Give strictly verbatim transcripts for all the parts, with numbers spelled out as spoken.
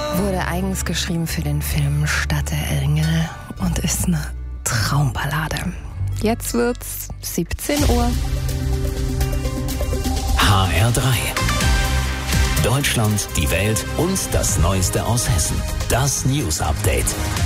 Wurde eigens geschrieben für den Film Stadt der Engel und ist eine Traumballade. Jetzt wird's siebzehn Uhr. H R drei. Deutschland, die Welt und das Neueste aus Hessen. Das News Update.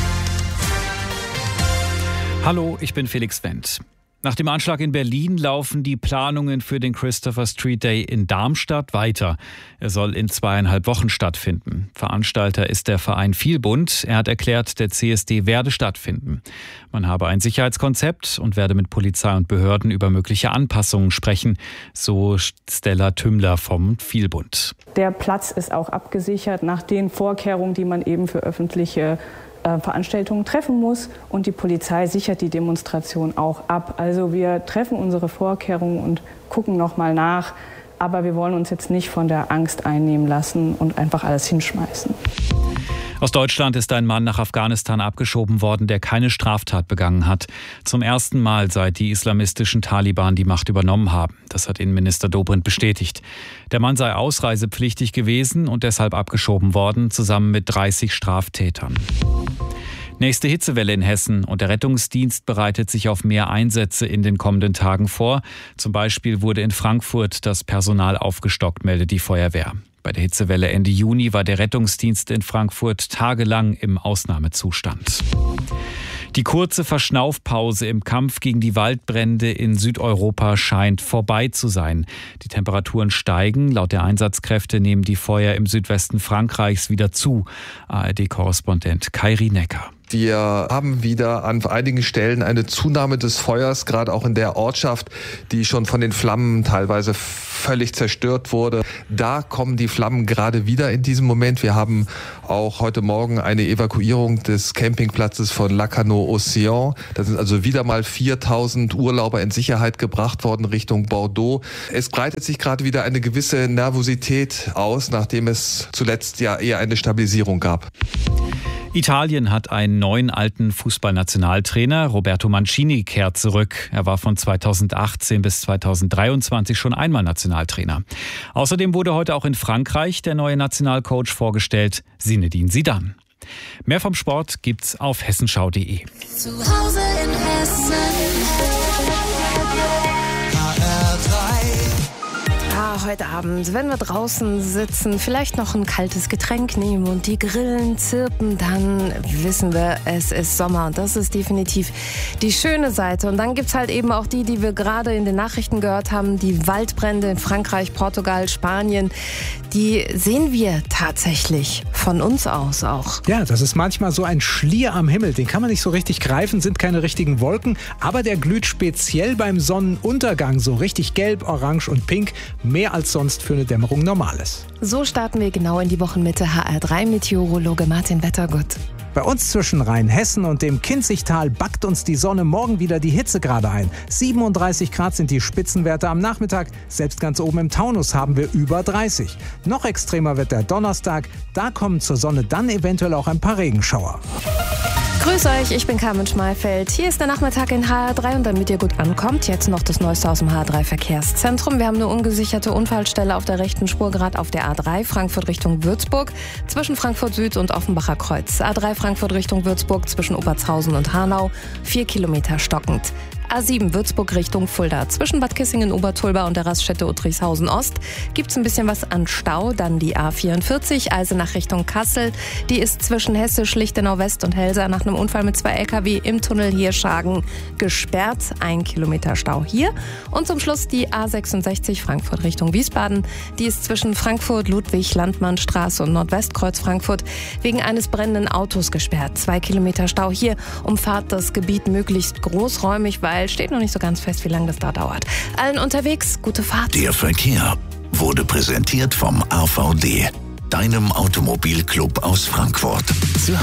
Hallo, ich bin Felix Wendt. Nach dem Anschlag in Berlin laufen die Planungen für den Christopher Street Day in Darmstadt weiter. Er soll in zweieinhalb Wochen stattfinden. Veranstalter ist der Verein Vielbund. Er hat erklärt, der C S D werde stattfinden. Man habe ein Sicherheitskonzept und werde mit Polizei und Behörden über mögliche Anpassungen sprechen, so Stella Tümmler vom Vielbund. Der Platz ist auch abgesichert nach den Vorkehrungen, die man eben für öffentliche Veranstaltungen treffen muss, und die Polizei sichert die Demonstration auch ab. Also wir treffen unsere Vorkehrungen und gucken noch mal nach, aber wir wollen uns jetzt nicht von der Angst einnehmen lassen und einfach alles hinschmeißen. Aus Deutschland ist ein Mann nach Afghanistan abgeschoben worden, der keine Straftat begangen hat. Zum ersten Mal, seit die islamistischen Taliban die Macht übernommen haben. Das hat Innenminister Dobrindt bestätigt. Der Mann sei ausreisepflichtig gewesen und deshalb abgeschoben worden, zusammen mit dreißig Straftätern. Nächste Hitzewelle in Hessen und der Rettungsdienst bereitet sich auf mehr Einsätze in den kommenden Tagen vor. Zum Beispiel wurde in Frankfurt das Personal aufgestockt, meldet die Feuerwehr. Bei der Hitzewelle Ende Juni war der Rettungsdienst in Frankfurt tagelang im Ausnahmezustand. Die kurze Verschnaufpause im Kampf gegen die Waldbrände in Südeuropa scheint vorbei zu sein. Die Temperaturen steigen. Laut der Einsatzkräfte nehmen die Feuer im Südwesten Frankreichs wieder zu. A R D-Korrespondent Kairi Necker. Wir haben wieder an einigen Stellen eine Zunahme des Feuers, gerade auch in der Ortschaft, die schon von den Flammen teilweise völlig zerstört wurde. Da kommen die Flammen gerade wieder in diesem Moment. Wir haben auch heute Morgen eine Evakuierung des Campingplatzes von Lacanau-Océan. Da sind also wieder mal viertausend Urlauber in Sicherheit gebracht worden Richtung Bordeaux. Es breitet sich gerade wieder eine gewisse Nervosität aus, nachdem es zuletzt ja eher eine Stabilisierung gab. Italien hat einen neuen alten Fußballnationaltrainer. Roberto Mancini kehrt zurück. Er war von zweitausendachtzehn bis zweitausenddreiundzwanzig schon einmal Nationaltrainer. Außerdem wurde heute auch in Frankreich der neue Nationalcoach vorgestellt, Zinedine Zidane. Mehr vom Sport gibt's auf hessenschau punkt de. Zu Hause in Hessen. H R drei. Ah, heute Abend, wenn wir draußen sitzen, vielleicht noch ein kaltes Getränk nehmen und die Grillen zirpen, dann wissen wir, es ist Sommer. Und das ist definitiv die schöne Seite. Und dann gibt's halt eben auch die, die wir gerade in den Nachrichten gehört haben, die Waldbrände in Frankreich, Portugal, Spanien. Die sehen wir tatsächlich von uns aus auch. Ja, das ist manchmal so ein Schlier am Himmel. Den kann man nicht so richtig greifen, sind keine richtigen Wolken. Aber der glüht speziell beim Sonnenuntergang so richtig gelb, orange und pink. Mehr als sonst für eine Dämmerung normal ist. So starten wir genau in die Wochenmitte. H R drei Meteorologe Martin Wettergut. Bei uns zwischen Rheinhessen und dem Kinzigtal backt uns die Sonne morgen wieder die Hitzegrade ein. siebenunddreißig Grad sind die Spitzenwerte am Nachmittag. Selbst ganz oben im Taunus haben wir über dreißig. Noch extremer wird der Donnerstag. Da kommen zur Sonne dann eventuell auch ein paar Regenschauer. Grüß euch, ich bin Carmen Schmalfeld. Hier ist der Nachmittag in H R drei und damit ihr gut ankommt, jetzt noch das Neueste aus dem H R drei Verkehrszentrum. Wir haben eine ungesicherte Unfallstelle auf der rechten Spur, gerade auf der A drei, Frankfurt Richtung Würzburg, zwischen Frankfurt Süd und Offenbacher Kreuz. A drei Frankfurt Richtung Würzburg, zwischen Obertshausen und Hanau, vier Kilometer stockend. A sieben Würzburg Richtung Fulda. Zwischen Bad Kissingen-Obertulba und der Raststätte Uttrichshausen Ost gibt's ein bisschen was an Stau. Dann die A vierundvierzig, Eisenach Richtung Kassel. Die ist zwischen Hessisch, Lichtenau West und Helsa nach einem Unfall mit zwei L K W im Tunnel Hirschhagen gesperrt. Ein Kilometer Stau hier. Und zum Schluss die A sechsundsechzig Frankfurt Richtung Wiesbaden. Die ist zwischen Frankfurt, Ludwig, Landmannstraße und Nordwestkreuz Frankfurt wegen eines brennenden Autos gesperrt. Zwei Kilometer Stau hier. Umfahrt das Gebiet möglichst großräumig, weil steht noch nicht so ganz fest, wie lange das da dauert. Allen unterwegs, gute Fahrt. Der Verkehr wurde präsentiert vom A V D, deinem Automobilclub aus Frankfurt. Zu